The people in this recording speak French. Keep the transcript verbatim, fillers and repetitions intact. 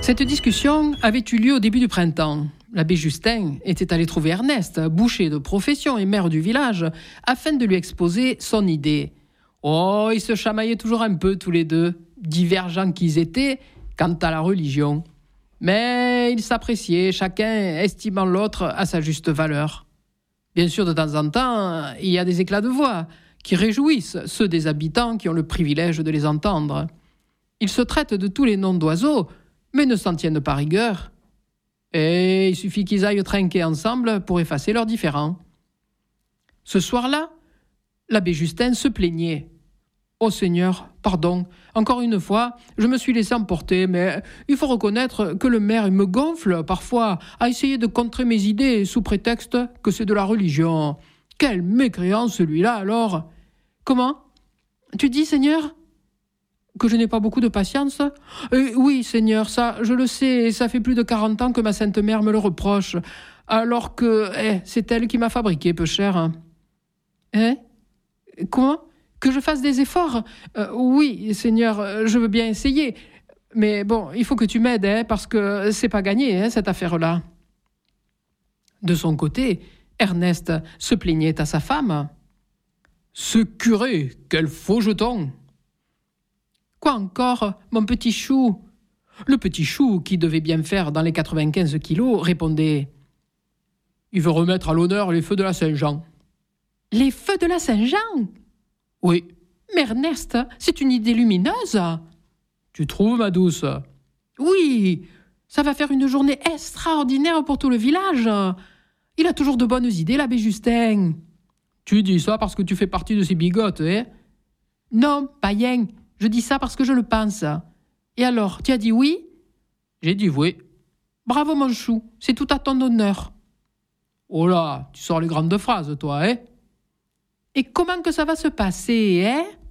Cette discussion avait eu lieu au début du printemps. L'abbé Justin était allé trouver Ernest, boucher de profession et maire du village, afin de lui exposer son idée. Oh, ils se chamaillaient toujours un peu tous les deux, divergents qu'ils étaient quant à la religion. Mais ils s'appréciaient, chacun estimant l'autre à sa juste valeur. Bien sûr, de temps en temps, il y a des éclats de voix qui réjouissent ceux des habitants qui ont le privilège de les entendre. Ils se traitent de tous les noms d'oiseaux, mais ne s'en tiennent pas rigueur. Et il suffit qu'ils aillent trinquer ensemble pour effacer leurs différends. Ce soir-là, l'abbé Justin se plaignait. « Oh Seigneur, pardon, encore une fois, je me suis laissé emporter, mais il faut reconnaître que le maire me gonfle parfois à essayer de contrer mes idées sous prétexte que c'est de la religion. Quel mécréant celui-là alors !»« Comment ? Tu dis, Seigneur ? Que je n'ai pas beaucoup de patience ? euh, Oui, Seigneur, ça, je le sais, et ça fait plus de quarante ans que ma sainte mère me le reproche, alors que eh, c'est elle qui m'a fabriqué, peu cher. »« Hein ? Comment ? Que je fasse des efforts ? euh, Oui, Seigneur, je veux bien essayer, mais bon, il faut que tu m'aides, hein, parce que c'est pas gagné, hein, cette affaire-là. » De son côté, Ernest se plaignait à sa femme. « Ce curé, quel faux jeton !»« Quoi encore, mon petit chou ?» Le petit chou, qui devait bien faire dans les quatre-vingt-quinze kilos, répondait « Il veut remettre à l'honneur les feux de la Saint-Jean. »« Les feux de la Saint-Jean ?» ?»« Oui. »« Mais Ernest, c'est une idée lumineuse. »« Tu trouves, ma douce ?»« Oui, ça va faire une journée extraordinaire pour tout le village. Il a toujours de bonnes idées, l'abbé Justin. »« Tu dis ça parce que tu fais partie de ces bigotes, hein ?»« Non, païen. Je dis ça parce que je le pense. Et alors, tu as dit oui ? » ?»« J'ai dit oui. »« Bravo mon chou, c'est tout à ton honneur. »« Oh là, tu sors les grandes phrases, toi, hein ?» « Et comment que ça va se passer, hein ?